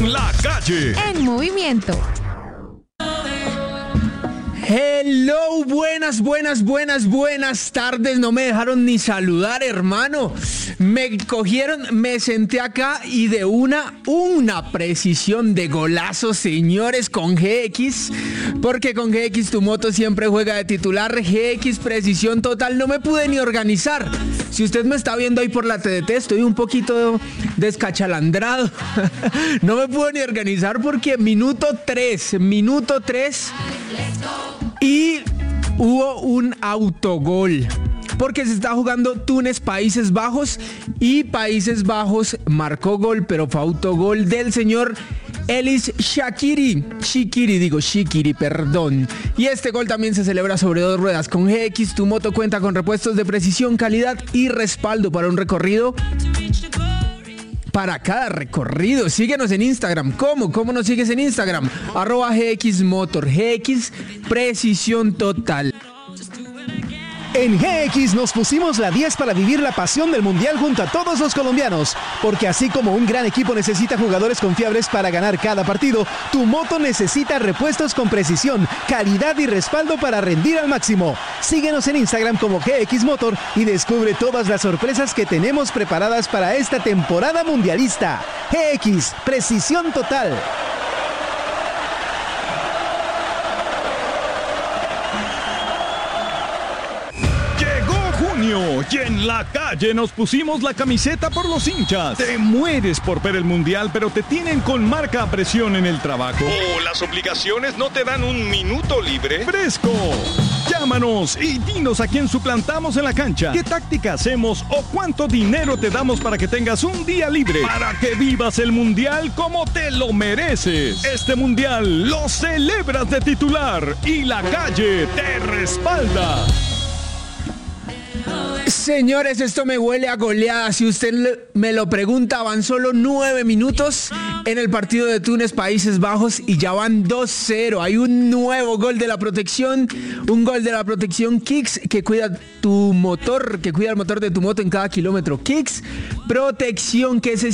La Calle. En movimiento. Hello, buenas tardes. No me dejaron ni saludar, hermano. Me cogieron, me senté acá y de una precisión de golazo, señores, con GX. Porque con GX tu moto siempre juega de titular. GX precisión total. No me pude ni organizar. Si usted me está viendo ahí por la TDT, estoy un poquito descachalandrado. No me pude ni organizar porque minuto 3 y hubo un autogol. Porque se está jugando Túnez-Países Bajos y Países Bajos marcó gol, pero fue autogol del señor Elis Shaqiri, perdón. Y este gol también se celebra sobre 2 ruedas. Con GX tu moto cuenta con repuestos de precisión, calidad y respaldo para un recorrido. Para cada recorrido. Síguenos en Instagram. ¿Cómo nos sigues en Instagram? @GXMotor. GX Precisión Total. En GX nos pusimos la 10 para vivir la pasión del Mundial junto a todos los colombianos, porque así como un gran equipo necesita jugadores confiables para ganar cada partido, tu moto necesita repuestos con precisión, calidad y respaldo para rendir al máximo. Síguenos en Instagram como GX Motor y descubre todas las sorpresas que tenemos preparadas para esta temporada mundialista. GX, precisión total. Y en La Calle nos pusimos la camiseta por los hinchas. Te mueres por ver el mundial, pero te tienen con marca a presión en el trabajo. O las obligaciones no te dan un minuto libre. ¡Fresco! Llámanos y dinos a quién suplantamos en la cancha, qué táctica hacemos o cuánto dinero te damos para que tengas un día libre, para que vivas el mundial como te lo mereces. Este mundial lo celebras de titular y La Calle te respalda. Señores, esto me huele a goleada. Si usted me lo pregunta, van solo 9 minutos en el partido de Túnez, Países Bajos, y ya van 2-0. Hay un nuevo gol de la protección, un gol de la protección Kicks, que cuida tu motor, que cuida el motor de tu moto en cada kilómetro. Kicks, protección que se